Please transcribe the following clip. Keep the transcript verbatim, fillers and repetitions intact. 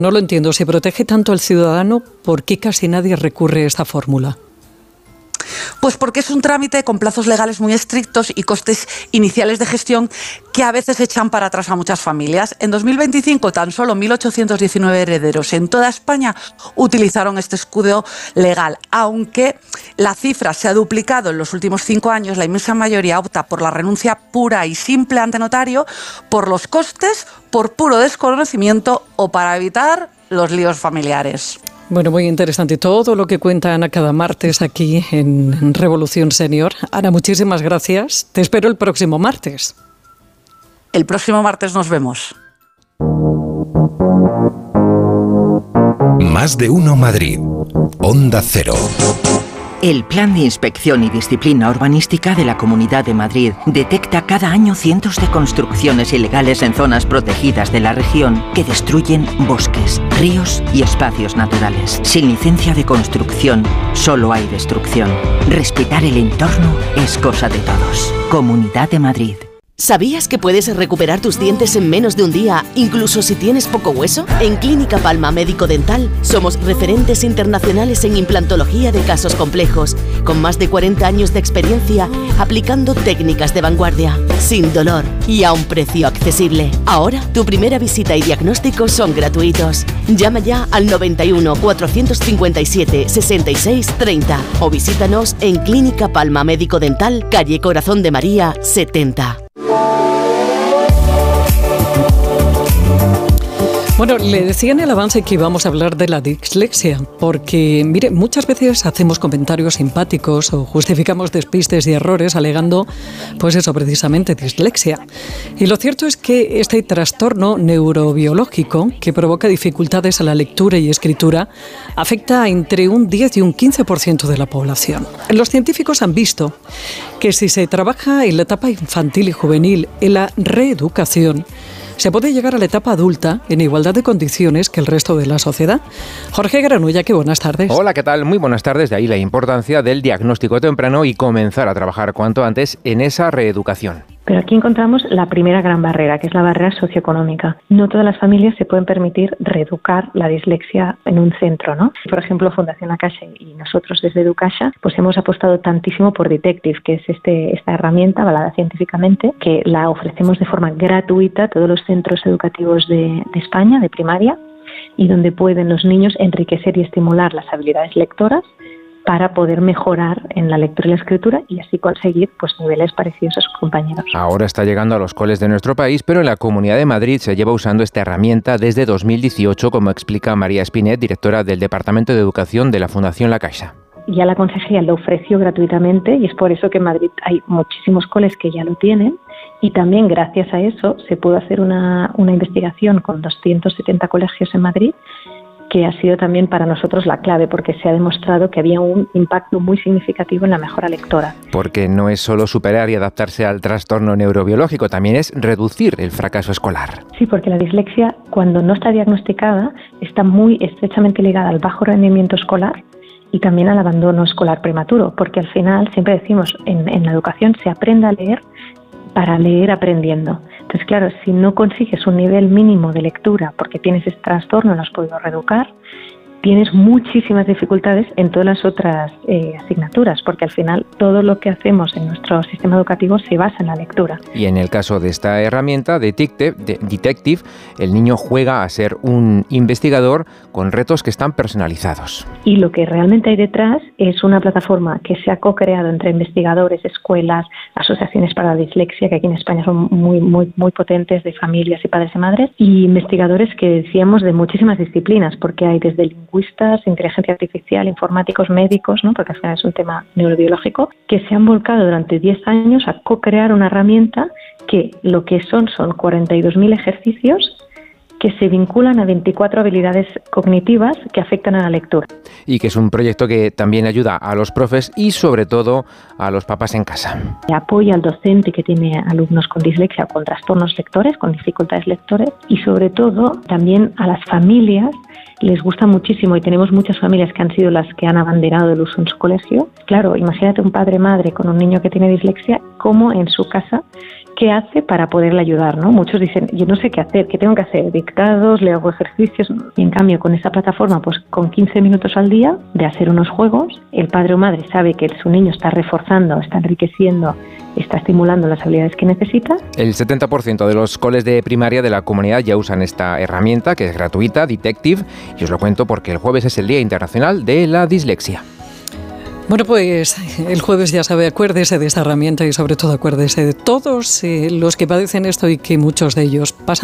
No lo entiendo. Si protege tanto al ciudadano, ¿por qué casi nadie recurre a esta fórmula? Pues porque es un trámite con plazos legales muy estrictos y costes iniciales de gestión que a veces echan para atrás a muchas familias. En dos mil veinticinco, tan solo mil ochocientos diecinueve herederos en toda España utilizaron este escudo legal. Aunque la cifra se ha duplicado en los últimos cinco años, la inmensa mayoría opta por la renuncia pura y simple ante notario, por los costes, por puro desconocimiento o para evitar los líos familiares. Bueno, muy interesante todo lo que cuenta Ana cada martes aquí en Revolución Senior. Ana, muchísimas gracias. Te espero el próximo martes. El próximo martes nos vemos. Más de uno Madrid. Onda Cero. El Plan de Inspección y Disciplina Urbanística de la Comunidad de Madrid detecta cada año cientos de construcciones ilegales en zonas protegidas de la región que destruyen bosques, ríos y espacios naturales. Sin licencia de construcción, solo hay destrucción. Respetar el entorno es cosa de todos. Comunidad de Madrid. ¿Sabías que puedes recuperar tus dientes en menos de un día, incluso si tienes poco hueso? En Clínica Palma Médico Dental somos referentes internacionales en implantología de casos complejos, con más de cuarenta años de experiencia aplicando técnicas de vanguardia, sin dolor y a un precio accesible. Ahora, tu primera visita y diagnóstico son gratuitos. Llama ya al noventa y uno, cuatrocientos cincuenta y siete, sesenta y seis, treinta o visítanos en Clínica Palma Médico Dental, calle Corazón de María, setenta. Bueno, le decía en el avance que íbamos a hablar de la dislexia, porque, mire, muchas veces hacemos comentarios simpáticos o justificamos despistes y errores alegando, pues eso, precisamente, dislexia. Y lo cierto es que este trastorno neurobiológico, que provoca dificultades a la lectura y escritura, afecta a entre un diez y un quince por ciento de la población. Los científicos han visto que si se trabaja en la etapa infantil y juvenil en la reeducación, se puede llegar a la etapa adulta en igualdad de condiciones que el resto de la sociedad. Jorge Granulla, qué buenas tardes. Hola, ¿qué tal? Muy buenas tardes. De ahí la importancia del diagnóstico temprano y comenzar a trabajar cuanto antes en esa reeducación. Pero aquí encontramos la primera gran barrera, que es la barrera socioeconómica. No todas las familias se pueden permitir reeducar la dislexia en un centro, ¿no? Por ejemplo, Fundación La Caixa y nosotros desde Educaixa, pues hemos apostado tantísimo por Detective, que es este esta herramienta avalada científicamente, que la ofrecemos de forma gratuita a todos los centros educativos de, de España, de primaria, y donde pueden los niños enriquecer y estimular las habilidades lectoras para poder mejorar en la lectura y la escritura y así conseguir pues niveles parecidos a sus compañeros. Ahora está llegando a los coles de nuestro país, pero en la Comunidad de Madrid se lleva usando esta herramienta desde dos mil dieciocho, como explica María Espinet, directora del Departamento de Educación de la Fundación La Caixa. Ya la consejería lo ofreció gratuitamente y es por eso que en Madrid hay muchísimos coles que ya lo tienen y también gracias a eso se pudo hacer una, una investigación con doscientos setenta colegios en Madrid, que ha sido también para nosotros la clave, porque se ha demostrado que había un impacto muy significativo en la mejora lectora. Porque no es solo superar y adaptarse al trastorno neurobiológico, también es reducir el fracaso escolar. Sí, porque la dislexia, cuando no está diagnosticada, está muy estrechamente ligada al bajo rendimiento escolar y también al abandono escolar prematuro, porque al final, siempre decimos, en, en la educación se aprende a leer para leer aprendiendo. Entonces, claro, si no consigues un nivel mínimo de lectura porque tienes este trastorno, no has podido reeducar, tienes muchísimas dificultades en todas las otras eh, asignaturas, porque al final todo lo que hacemos en nuestro sistema educativo se basa en la lectura. Y en el caso de esta herramienta, Detective, de Detective, el niño juega a ser un investigador con retos que están personalizados. Y lo que realmente hay detrás es una plataforma que se ha co-creado entre investigadores, escuelas, asociaciones para la dislexia, que aquí en España son muy, muy, muy potentes, de familias y padres y madres, y investigadores que decíamos de muchísimas disciplinas, porque hay desde el lingüistas, inteligencia artificial, informáticos, médicos, ¿no? Porque al final es un tema neurobiológico, que se han volcado durante diez años a co-crear una herramienta que lo que son son cuarenta y dos mil ejercicios que se vinculan a veinticuatro habilidades cognitivas que afectan a la lectura. Y que es un proyecto que también ayuda a los profes y sobre todo a los papás en casa. Apoya al docente que tiene alumnos con dislexia o con trastornos lectores, con dificultades lectores, y sobre todo también a las familias les gusta muchísimo, y tenemos muchas familias que han sido las que han abanderado el uso en su colegio. Claro, imagínate un padre-madre con un niño que tiene dislexia, cómo en su casa qué hace para poderle ayudar, ¿no? Muchos dicen, yo no sé qué hacer, ¿qué tengo que hacer? Dictados, le hago ejercicios. Y en cambio, con esa plataforma, pues con quince minutos al día de hacer unos juegos, el padre o madre sabe que su niño está reforzando, está enriqueciendo, está estimulando las habilidades que necesita. El setenta por ciento de los coles de primaria de la comunidad ya usan esta herramienta, que es gratuita, Detective, y os lo cuento porque el jueves es el Día Internacional de la Dislexia. Bueno, pues el jueves, ya sabe, acuérdese de esta herramienta y sobre todo acuérdese de todos eh, los que padecen esto y que muchos de ellos pasan